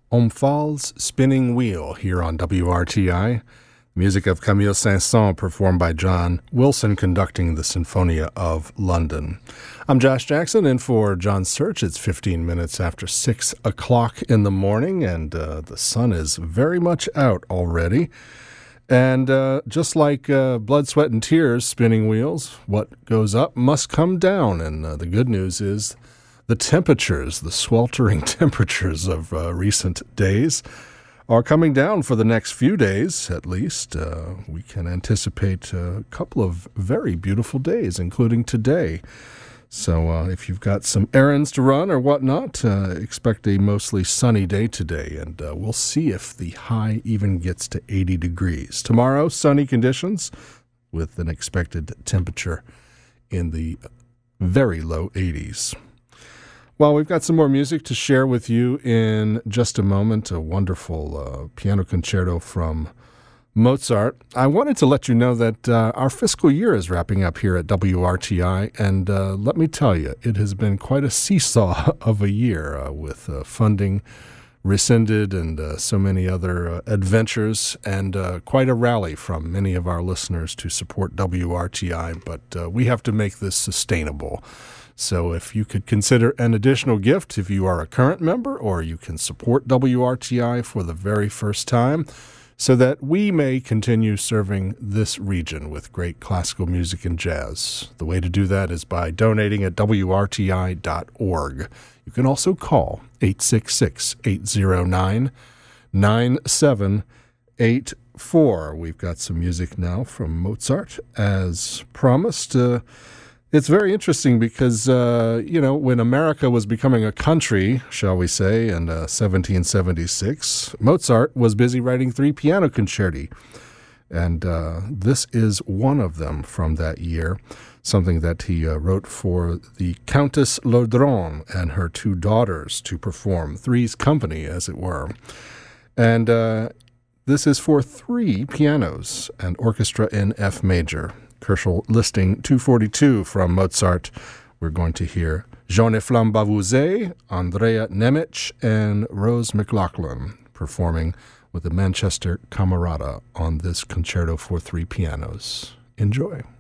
Omphale's Spinning Wheel here on WRTI. Music of Camille Saint-Saëns performed by John Wilson conducting the Sinfonia of London. I'm Josh Jackson, in for John Search. It's 15 minutes after 6 o'clock in the morning, and the sun is very much out already. And just like blood, sweat, and tears, spinning wheels, what goes up must come down. And the good news is the temperatures, the sweltering temperatures of recent days are coming down for the next few days, at least. We can anticipate a couple of very beautiful days, including today. So if you've got some errands to run or whatnot, expect a mostly sunny day today, and we'll see if the high even gets to 80 degrees. Tomorrow, sunny conditions with an expected temperature in the very low 80s. Well, we've got some more music to share with you in just a moment, a wonderful piano concerto from Mozart. I wanted to let you know that our fiscal year is wrapping up here at WRTI, and let me tell you, it has been quite a seesaw of a year with funding rescinded and so many other adventures, and quite a rally from many of our listeners to support WRTI, but we have to make this sustainable. So if you could consider an additional gift if you are a current member, or you can support WRTI for the very first time so that we may continue serving this region with great classical music and jazz. The way to do that is by donating at WRTI.org. You can also call 866-809-9784. We've got some music now from Mozart, as promised. It's very interesting because, when America was becoming a country, shall we say, in 1776, Mozart was busy writing 3 piano concerti. And this is one of them from that year, something that he wrote for the Countess Lodron and her 2 daughters to perform, Three's Company, as it were. And this is for 3 pianos and orchestra in F major. Herschel listing 242 from Mozart. We're going to hear Jean-Efflam Bavouzet, Andrea Nemec, and Rose McLaughlin performing with the Manchester Camerata on this concerto for 3 pianos. Enjoy.